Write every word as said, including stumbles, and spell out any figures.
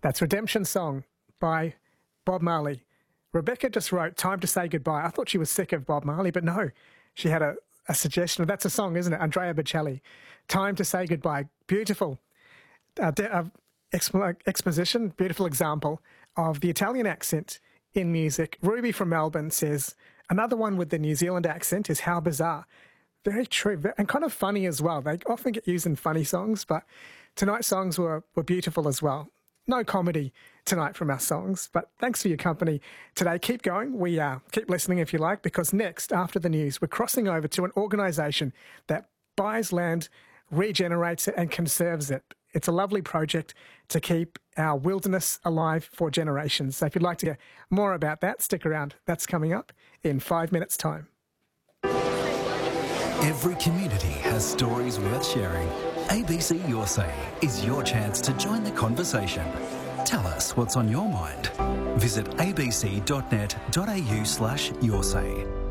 That's Redemption Song by Bob Marley. Rebecca just wrote Time to Say Goodbye. I thought she was sick of Bob Marley, but no, she had a, a suggestion. That's a song, isn't it? Andrea Bocelli. Time to Say Goodbye. Beautiful uh, de- uh, expo- exposition, beautiful example of the Italian accent in music. Ruby from Melbourne says, another one with the New Zealand accent is How Bizarre. Very true, and kind of funny as well. They often get used in funny songs, but tonight's songs were, were beautiful as well. No comedy tonight from our songs, but thanks for your company today. Keep going. We uh, keep listening if you like, because next, after the news, we're crossing over to an organisation that buys land, regenerates it and conserves it. It's a lovely project to keep our wilderness alive for generations. So if you'd like to hear more about that, stick around. That's coming up in five minutes' time. Every community has stories worth sharing. A B C Your Say is your chance to join the conversation. Tell us what's on your mind. Visit abc.net.au slash your say.